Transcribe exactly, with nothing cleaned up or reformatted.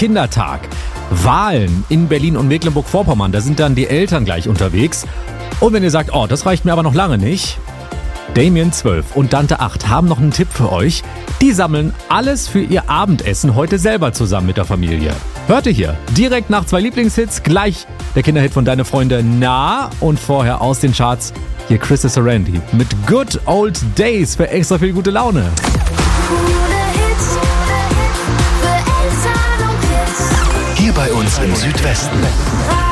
Weltkindertag. Wahlen in Berlin und Mecklenburg-Vorpommern, da sind dann die Eltern gleich unterwegs. Und wenn ihr sagt, oh, das reicht mir aber noch lange nicht, Damien zwölf und Dante acht haben noch einen Tipp für euch. Die sammeln alles für ihr Abendessen heute selber zusammen mit der Familie. Hört ihr hier, direkt nach zwei Lieblingshits, gleich der Kinderhit von Deine Freunde nah und vorher aus den Charts hier Chris Sarandon mit Good Old Days für extra viel gute Laune. Hier bei uns im Südwesten.